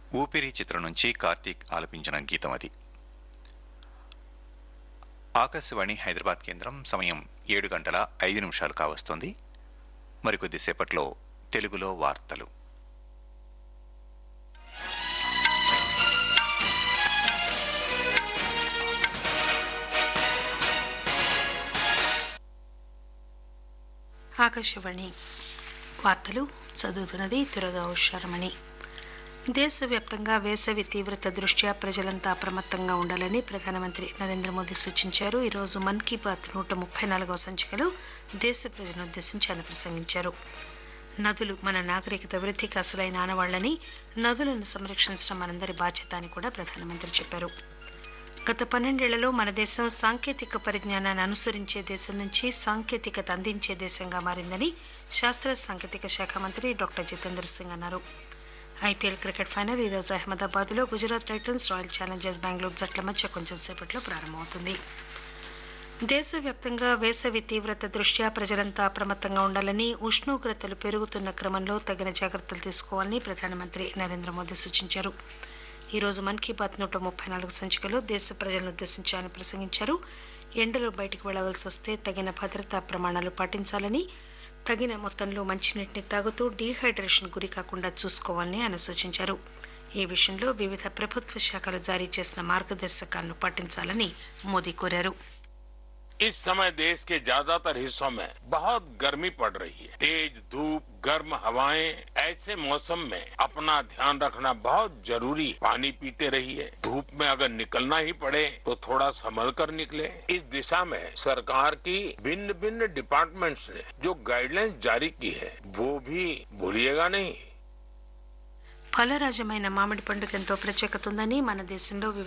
ఊపిరి చిత్రం నుంచి కార్తీక్ ఆలపించిన గీతం అది. ఆకాశవాణి హైదరాబాద్ కేంద్రం సమయం 7:05 కావస్తోంది. మరికొద్దిసేపట్లో తెలుగులో వార్తలు. ఆకాశవాణి వార్తలు చదువుతున్నది తురగా ఉషారమణి. దేశవ్యాప్తంగా వేసవి తీవ్రత దృష్ట్యా ప్రజలంతా అప్రమత్తంగా ఉండాలని ప్రధానమంత్రి నరేంద్ర మోదీ సూచించారు. ఈరోజు మన్ కీ బాత్ 134వ సంచికలో దేశ ప్రజలనుద్దేశించి ఆయన ప్రసంగించారు. నదులు మన నాగరికత వృద్ధికి అసలైన ఆనవాళ్లని, నదులను సంరక్షించడం మనందరి బాధ్యత అని కూడా ప్రధానమంత్రి చెప్పారు. గత 12 ఏళ్లలో మన దేశం సాంకేతిక పరిజ్ఞానాన్ని అనుసరించే దేశం నుంచి సాంకేతికత అందించే దేశంగా మారిందని శాస్త్ర సాంకేతిక శాఖ మంత్రి డాక్టర్ జితేంద్ర సింగ్ అన్నారు. ఐపీఎల్ క్రికెట్ ఫైనల్ ఈరోజు అహ్మదాబాద్ లో Gujarat Titans royal Challengers Bengaluru జట్ల మధ్య కొంచెం సేపట్లో ప్రారంభమవుతుంది. దేశవ్యాప్తంగా వేసవి తీవ్రత దృష్ట్యా ప్రజలంతా అప్రమత్తంగా ఉండాలని, ఉష్ణోగ్రతలు పెరుగుతున్న క్రమంలో తగిన జాగ్రత్తలు తీసుకోవాలని ప్రధానమంత్రి నరేంద్ర మోదీ సూచించారు. ఈ రోజు మన్ కీ బాత్ 134 సంచికలో దేశ ప్రజలనుద్దేశించి ఆయన ప్రసంగించారు. ఎండలో బయటకు వెళ్లవలసి వస్తే తగిన భద్రతా ప్రమాణాలు పాటించాలని, తగిన మొత్తంలో మంచినీటిని తాగుతూ డీహైడ్రేషన్ గురి కాకుండా చూసుకోవాలని ఆయన సూచించారు. ఈ విషయంలో వివిధ ప్రభుత్వ శాఖలు జారీ చేసిన మార్గదర్శకాలను పాటించాలని మోదీ కోరారు. इस समय देश के ज्यादातर हिस्सों में बहुत गर्मी पड़ रही है. तेज धूप, गर्म हवाएं, ऐसे मौसम में अपना ध्यान रखना बहुत जरूरी. पानी पीते रहिए. धूप में अगर निकलना ही पड़े तो थोड़ा संभल कर निकले. इस दिशा में सरकार की भिन्न भिन्न डिपार्टमेंट्स ने जो गाइडलाइंस जारी की है वो भी भूलिएगा नहीं. ఫలరాజమైన మామిడి పండుగ ఎంతో ప్రత్యేకత ఉందని, మన దేశంలో